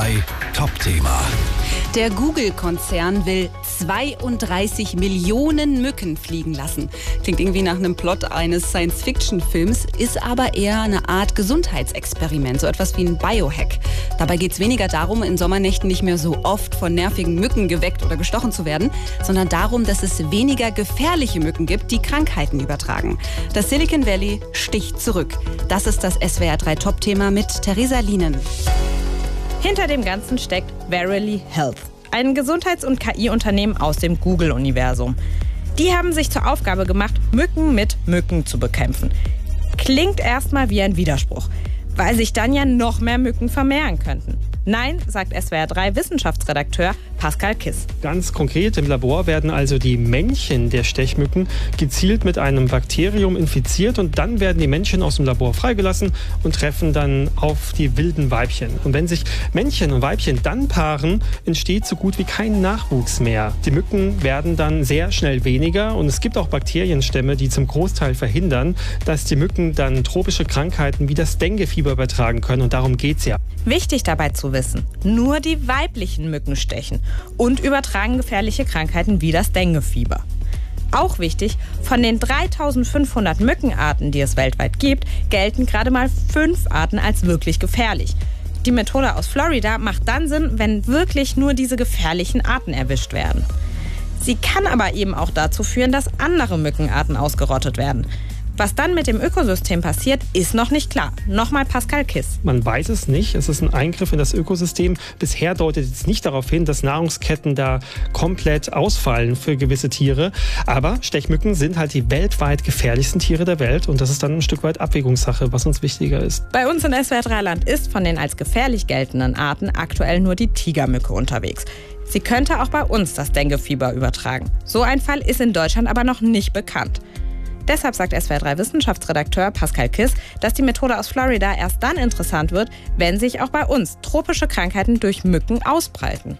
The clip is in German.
3 Top-Thema. Der Google-Konzern will 32 Millionen Mücken fliegen lassen. Klingt irgendwie nach einem Plot eines Science-Fiction-Films, ist aber eher eine Art Gesundheitsexperiment, so etwas wie ein Biohack. Dabei geht es weniger darum, in Sommernächten nicht mehr so oft von nervigen Mücken geweckt oder gestochen zu werden, sondern darum, dass es weniger gefährliche Mücken gibt, die Krankheiten übertragen. Das Silicon Valley sticht zurück. Das ist das SWR 3 Top-Thema mit Theresa Lienen. Hinter dem Ganzen steckt Verily Health, ein Gesundheits- und KI-Unternehmen aus dem Google-Universum. Die haben sich zur Aufgabe gemacht, Mücken mit Mücken zu bekämpfen. Klingt erstmal wie ein Widerspruch, weil sich dann ja noch mehr Mücken vermehren könnten. Nein, sagt SWR 3 Wissenschaftsredakteur Pascal Kiss. Ganz konkret im Labor werden also die Männchen der Stechmücken gezielt mit einem Bakterium infiziert und dann werden die Männchen aus dem Labor freigelassen und treffen dann auf die wilden Weibchen. Und wenn sich Männchen und Weibchen dann paaren, entsteht so gut wie kein Nachwuchs mehr. Die Mücken werden dann sehr schnell weniger und es gibt auch Bakterienstämme, die zum Großteil verhindern, dass die Mücken dann tropische Krankheiten wie das Denguefieber übertragen können und darum geht's ja. Wichtig dabei zu wissen, nur die weiblichen Mücken stechen und übertragen gefährliche Krankheiten wie das Denguefieber. Auch wichtig, von den 3500 Mückenarten, die es weltweit gibt, gelten gerade mal 5 Arten als wirklich gefährlich. Die Methode aus Florida macht dann Sinn, wenn wirklich nur diese gefährlichen Arten erwischt werden. Sie kann aber eben auch dazu führen, dass andere Mückenarten ausgerottet werden. Was dann mit dem Ökosystem passiert, ist noch nicht klar. Nochmal Pascal Kiss. Man weiß es nicht. Es ist ein Eingriff in das Ökosystem. Bisher deutet es nicht darauf hin, dass Nahrungsketten da komplett ausfallen für gewisse Tiere. Aber Stechmücken sind halt die weltweit gefährlichsten Tiere der Welt. Und das ist dann ein Stück weit Abwägungssache, was uns wichtiger ist. Bei uns in SWR 3 Land ist von den als gefährlich geltenden Arten aktuell nur die Tigermücke unterwegs. Sie könnte auch bei uns das Denguefieber übertragen. So ein Fall ist in Deutschland aber noch nicht bekannt. Deshalb sagt SWR 3 Wissenschaftsredakteur Pascal Kiss, dass die Methode aus Florida erst dann interessant wird, wenn sich auch bei uns tropische Krankheiten durch Mücken ausbreiten.